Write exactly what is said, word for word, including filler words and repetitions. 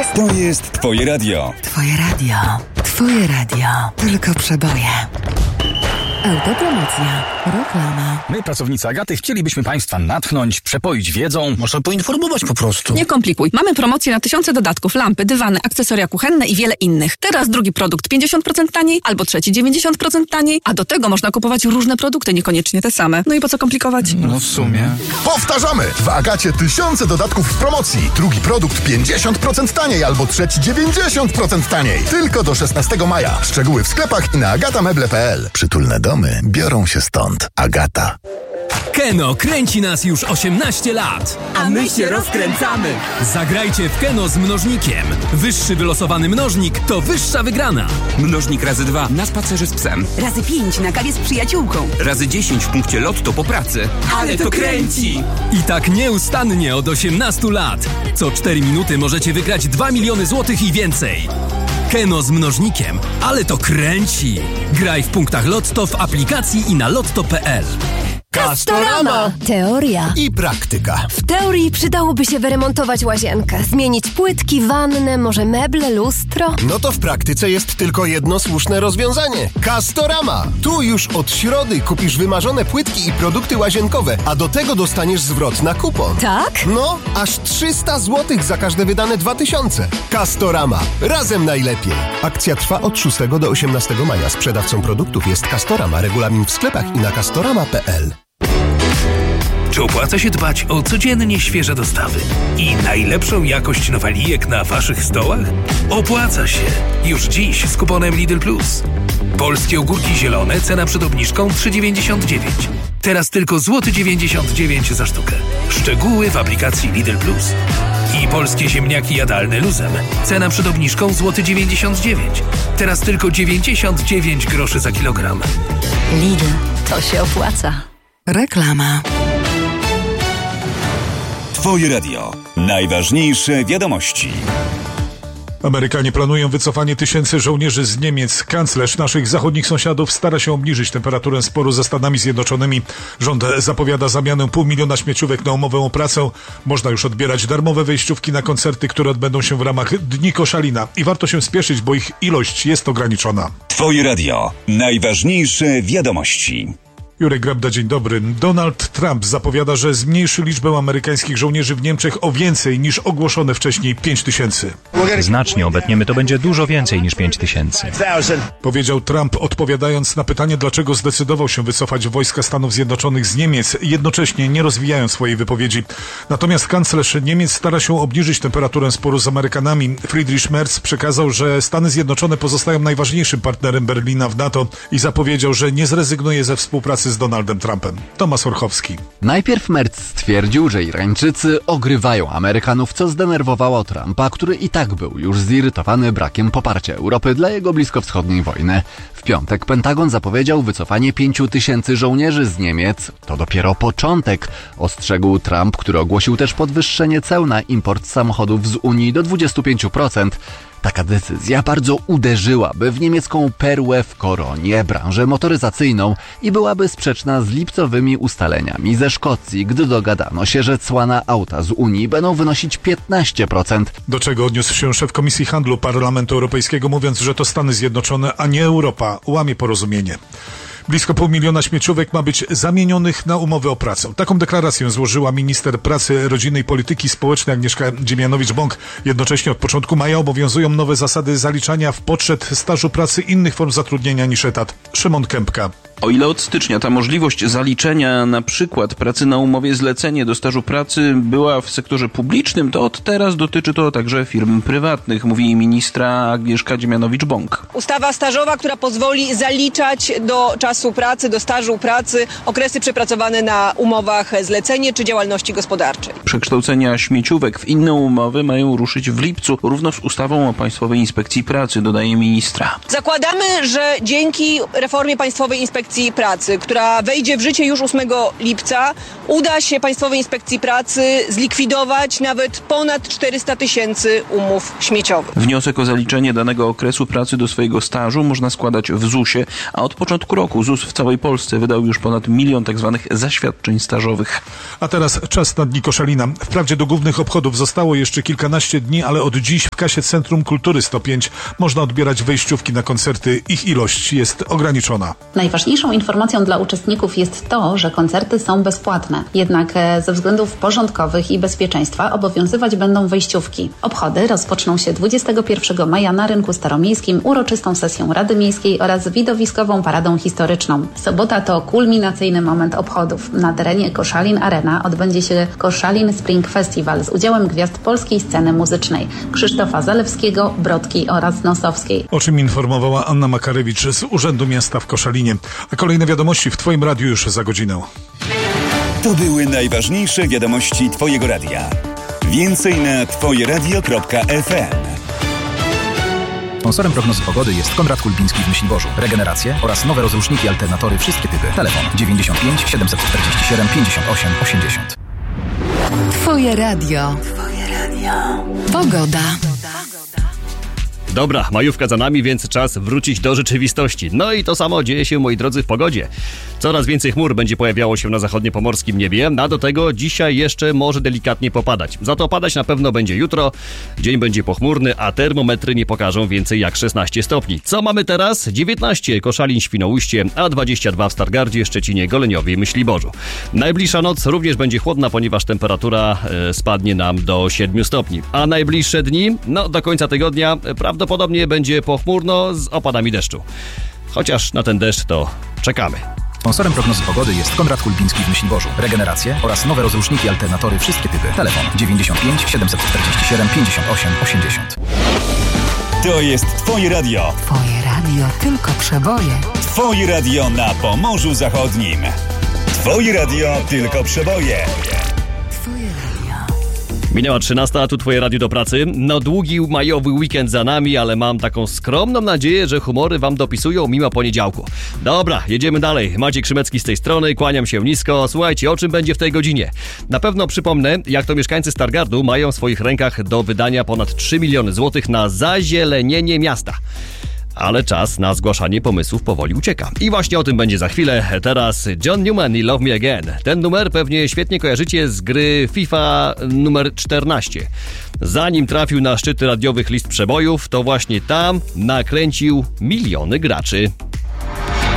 jest... To jest Twoje radio. Twoje radio. Twoje radio. Tylko przeboje. Autopromocja. Reklama. My, pracownicy Agaty, chcielibyśmy Państwa natchnąć, przepoić wiedzą. Może poinformować po prostu. Nie komplikuj. Mamy promocję na tysiące dodatków, lampy, dywany, akcesoria kuchenne i wiele innych. Teraz drugi produkt pięćdziesiąt procent taniej, albo trzeci dziewięćdziesiąt procent taniej, a do tego można kupować różne produkty, niekoniecznie te same. No i po co komplikować? No w sumie. Powtarzamy! W Agacie tysiące dodatków w promocji. Drugi produkt pięćdziesiąt procent taniej, albo trzeci dziewięćdziesiąt procent taniej. Tylko do szesnastego maja. Szczegóły w sklepach i na agatameble kropka p l. Przytulne domy biorą się stąd. Agata. Keno kręci nas już osiemnaście lat. A my się rozkręcamy. Zagrajcie w Keno z mnożnikiem. Wyższy wylosowany mnożnik to wyższa wygrana. Mnożnik razy dwa na spacerze z psem. Razy pięć na kawie z przyjaciółką. Razy dziesięć w punkcie lotto po pracy. Ale to kręci! I tak nieustannie od osiemnastu lat. Co cztery minuty możecie wygrać dwa miliony złotych i więcej. Keno z mnożnikiem. Ale to kręci! Graj w punktach Lotto, w aplikacji i na lotto kropka p l. Castorama. Teoria i praktyka. W teorii przydałoby się wyremontować łazienkę, zmienić płytki, wannę, może meble, lustro. No to w praktyce jest tylko jedno słuszne rozwiązanie. Castorama. Tu już od środy kupisz wymarzone płytki i produkty łazienkowe, a do tego dostaniesz zwrot na kupon. Tak? No, aż trzysta złotych za każde wydane dwa tysiące. Castorama. Razem najlepiej. Akcja trwa od szóstego do osiemnastego maja. Sprzedawcą produktów jest Castorama. Regulamin w sklepach i na castorama kropka p l. Czy opłaca się dbać o codziennie świeże dostawy i najlepszą jakość nowalijek na waszych stołach? Opłaca się. Już dziś z kuponem Lidl Plus. Polskie ogórki zielone, cena przed obniżką trzy dziewięćdziesiąt dziewięć. Teraz tylko złoty dziewięćdziesiąt dziewięć za sztukę. Szczegóły w aplikacji Lidl Plus. I polskie ziemniaki jadalne luzem. Cena przed obniżką złoty dziewięćdziesiąt dziewięć. Teraz tylko dziewięćdziesiąt dziewięć groszy za kilogram. Lidl, to się opłaca. Reklama. Twoje radio. Najważniejsze wiadomości. Amerykanie planują wycofanie tysięcy żołnierzy z Niemiec. Kanclerz naszych zachodnich sąsiadów stara się obniżyć temperaturę sporu ze Stanami Zjednoczonymi. Rząd zapowiada zamianę pół miliona śmieciówek na umowę o pracę. Można już odbierać darmowe wejściówki na koncerty, które odbędą się w ramach Dni Koszalina. I warto się spieszyć, bo ich ilość jest ograniczona. Twoje radio. Najważniejsze wiadomości. Jurek Grabda, dzień dobry. Donald Trump zapowiada, że zmniejszy liczbę amerykańskich żołnierzy w Niemczech o więcej niż ogłoszone wcześniej pięć tysięcy. Znacznie obetniemy, to będzie dużo więcej niż pięć tysięcy. Powiedział Trump, odpowiadając na pytanie, dlaczego zdecydował się wycofać wojska Stanów Zjednoczonych z Niemiec, jednocześnie nie rozwijając swojej wypowiedzi. Natomiast kanclerz Niemiec stara się obniżyć temperaturę sporu z Amerykanami. Friedrich Merz przekazał, że Stany Zjednoczone pozostają najważniejszym partnerem Berlina w NATO i zapowiedział, że nie zrezygnuje ze współpracy z Donaldem Trumpem. Tomasz Orchowski. Najpierw Merz stwierdził, że Irańczycy ogrywają Amerykanów, co zdenerwowało Trumpa, który i tak był już zirytowany brakiem poparcia Europy dla jego bliskowschodniej wojny. W piątek Pentagon zapowiedział wycofanie pięciu tysięcy żołnierzy z Niemiec. To dopiero początek, ostrzegł Trump, który ogłosił też podwyższenie ceł na import samochodów z Unii do dwudziestu pięciu procent. Taka decyzja bardzo uderzyłaby w niemiecką perłę w koronie, branżę motoryzacyjną i byłaby sprzeczna z lipcowymi ustaleniami ze Szkocji, gdy dogadano się, że cła na auta z Unii będą wynosić piętnaście procent. Do czego odniósł się szef Komisji Handlu Parlamentu Europejskiego, mówiąc, że to Stany Zjednoczone, a nie Europa łamie porozumienie. Blisko pół miliona śmieciówek ma być zamienionych na umowy o pracę. Taką deklarację złożyła minister pracy, rodziny i polityki społecznej Agnieszka Dziemianowicz-Bąk. Jednocześnie od początku maja obowiązują nowe zasady zaliczania w poczet stażu pracy innych form zatrudnienia niż etat. Szymon Kępka. O ile od stycznia ta możliwość zaliczenia na przykład pracy na umowie zlecenie do stażu pracy była w sektorze publicznym, to od teraz dotyczy to także firm prywatnych, mówi ministra Agnieszka Dziemianowicz-Bąk. Ustawa stażowa, która pozwoli zaliczać do czasu pracy, do stażu pracy okresy przepracowane na umowach zlecenie czy działalności gospodarczej. Przekształcenia śmieciówek w inne umowy mają ruszyć w lipcu, równo z ustawą o Państwowej Inspekcji Pracy, dodaje ministra. Zakładamy, że dzięki reformie Państwowej Inspekcji Inspekcji Pracy, która wejdzie w życie już ósmego lipca, uda się Państwowej Inspekcji Pracy zlikwidować nawet ponad czterysta tysięcy umów śmieciowych. Wniosek o zaliczenie danego okresu pracy do swojego stażu można składać w zusie, a od początku roku ZUS w całej Polsce wydał już ponad milion tak zwanych zaświadczeń stażowych. A teraz czas na Dni Koszalina. Wprawdzie do głównych obchodów zostało jeszcze kilkanaście dni, ale od dziś w kasie Centrum Kultury sto pięć można odbierać wejściówki na koncerty. Ich ilość jest ograniczona. Najważniejszą informacją dla uczestników jest to, że koncerty są bezpłatne. Jednak ze względów porządkowych i bezpieczeństwa obowiązywać będą wejściówki. Obchody rozpoczną się dwudziestego pierwszego maja na Rynku Staromiejskim uroczystą sesją Rady Miejskiej oraz widowiskową paradą historyczną. Sobota to kulminacyjny moment obchodów. Na terenie Koszalin Arena odbędzie się Koszalin Spring Festival z udziałem gwiazd polskiej sceny muzycznej Krzysztofa Zalewskiego, Brodki oraz Nosowskiej. O czym informowała Anna Makarewicz z Urzędu Miasta w Koszalinie. A kolejne wiadomości w Twoim radiu już za godzinę. To były najważniejsze wiadomości Twojego radia. Więcej na twoje radio kropka ef em. Sponsorem prognozy pogody jest Konrad Kulbiński w Myśliborzu. Regeneracje oraz nowe rozruszniki alternatory wszystkie typy. Telefon dziewięćdziesiąt pięć siedemset czterdzieści siedem pięćdziesiąt osiem osiemdziesiąt. Twoje radio. Twoje radio. Pogoda. Dobra, majówka za nami, więc czas wrócić do rzeczywistości. No i to samo dzieje się, moi drodzy, w pogodzie. Coraz więcej chmur będzie pojawiało się na zachodniopomorskim niebie, a do tego dzisiaj jeszcze może delikatnie popadać. Za to padać na pewno będzie jutro. Dzień będzie pochmurny, a termometry nie pokażą więcej jak szesnaście stopni. Co mamy teraz? dziewiętnaście Koszalin, Świnoujście, a dwadzieścia dwa w Stargardzie, Szczecinie, Goleniowie, Myśliborzu. Najbliższa noc również będzie chłodna, ponieważ temperatura e, spadnie nam do siedmiu stopni. A najbliższe dni, no do końca tygodnia, prawdopodobnie Prawdopodobnie będzie pochmurno z opadami deszczu. Chociaż na ten deszcz to czekamy. Sponsorem prognozy pogody jest Konrad Kulbiński w Myśliborzu. Regeneracje oraz nowe rozruszniki alternatory wszystkie typy. Telefon dziewięćdziesiąt pięć siedemset czterdzieści siedem pięćdziesiąt osiem osiemdziesiąt. To jest Twoje radio. Twoje radio, tylko przeboje. Twoje radio na Pomorzu Zachodnim. Twoje radio, tylko przeboje. Minęła trzynasta, a tu Twoje radio do pracy. No długi majowy weekend za nami, ale mam taką skromną nadzieję, że humory Wam dopisują mimo poniedziałku. Dobra, jedziemy dalej. Maciej Krzymecki z tej strony, kłaniam się nisko. Słuchajcie, o czym będzie w tej godzinie? Na pewno przypomnę, jak to mieszkańcy Stargardu mają w swoich rękach do wydania ponad trzy miliony złotych na zazielenienie miasta. Ale czas na zgłaszanie pomysłów powoli ucieka. I właśnie o tym będzie za chwilę. Teraz John Newman i Love Me Again. Ten numer pewnie świetnie kojarzycie z gry FIFA numer czternaście. Zanim trafił na szczyty radiowych list przebojów, to właśnie tam nakręcił miliony graczy.